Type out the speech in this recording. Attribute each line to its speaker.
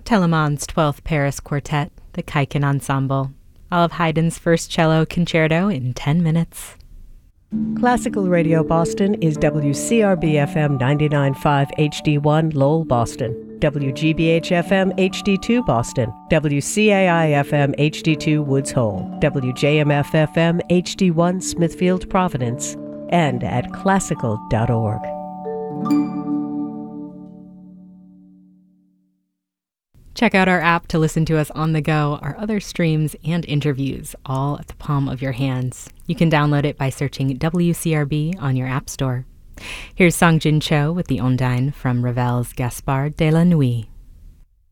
Speaker 1: Telemann's 12th Paris Quartet, the Kaiken Ensemble. All of Haydn's first cello concerto in 10 minutes.
Speaker 2: Classical Radio Boston is WCRB-FM 99.5 HD1 Lowell, Boston, WGBH-FM HD2 Boston, WCAI-FM HD2 Woods Hole, WJMF-FM HD1 Smithfield, Providence, and at classical.org.
Speaker 1: Check out our app to listen to us on the go, our other streams and interviews, all at the palm of your hands. You can download it by searching WCRB on your app store. Here's Song Jin Cho with the Ondine from Ravel's Gaspard de la Nuit.